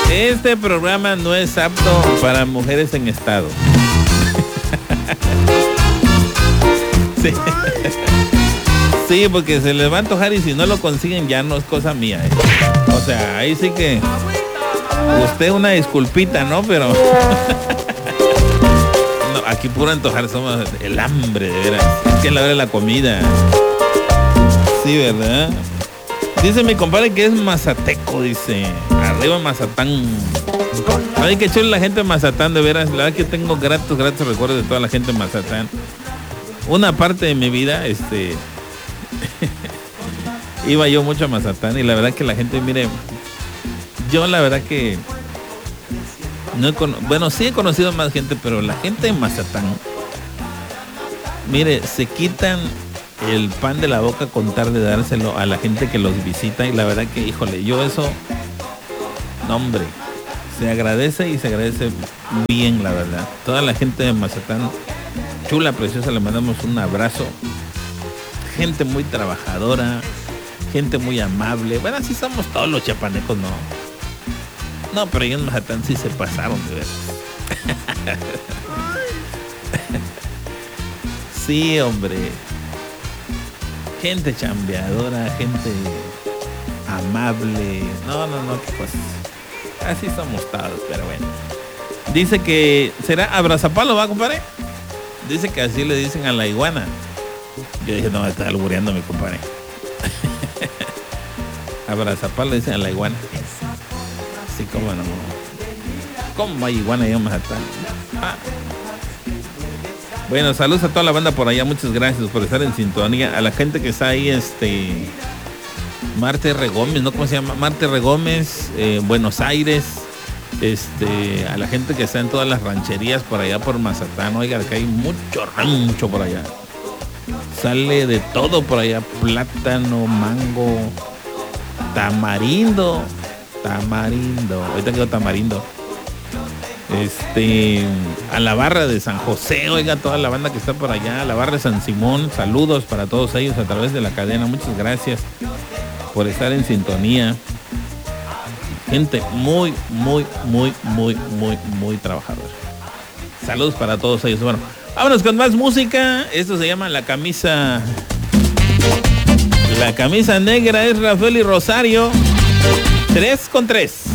Este programa no es apto para mujeres en estado. Sí. Sí, porque se les va a antojar y si no lo consiguen ya no es cosa mía. O sea, ahí sí que usted una disculpita, ¿no? Pero no, aquí puro antojar somos el hambre, de veras. Es que es la hora de la comida. Sí, ¿verdad? Dice mi compadre que es mazateco, dice. Arriba Mazatán. Ay, qué chulo la gente de Mazatán, de veras. La verdad que tengo gratos recuerdos de toda la gente de Mazatán. Una parte de mi vida, iba yo mucho a Mazatán y la verdad que la gente, mire, yo la verdad que no sí he conocido más gente, pero la gente de Mazatán, mire, se quitan el pan de la boca con tal de dárselo a la gente que los visita y la verdad que, híjole, yo eso, no, hombre, se agradece y se agradece bien, la verdad. Toda la gente de Mazatán, chula, preciosa, le mandamos un abrazo. Gente muy trabajadora, gente muy amable. Bueno, así somos todos los chapanecos, ¿no? No, pero ellos en Mazatán sí se pasaron, de veras. Sí, hombre. Gente chambeadora, gente amable. No, pues así somos todos, pero bueno. Dice que será abrazapalo, ¿va, compadre? Dice que así le dicen a la iguana. Yo dije, no, me está albureando mi compadre. Abrazapalo le dicen a la iguana. Así como no. ¿Cómo hay iguana ahí en Mazatán? Bueno, saludos a toda la banda por allá. Muchas gracias por estar en sintonía. A la gente que está ahí, Marte R. Gómez, ¿no? ¿Cómo se llama? Marte R. Gómez, Buenos Aires. A la gente que está en todas las rancherías por allá por Mazatán. Oiga, que hay mucho rancho por allá. Sale de todo por allá. Plátano, mango, tamarindo. Ahorita quedó tamarindo. A la barra de San José, oiga, toda la banda que está por allá, a la barra de San Simón, saludos para todos ellos a través de la cadena. Muchas gracias por estar en sintonía. Gente muy trabajadora. Saludos para todos ellos. Bueno, vámonos con más música. Esto se llama La Camisa Negra. Es Rafael y Rosario. 3 con 3.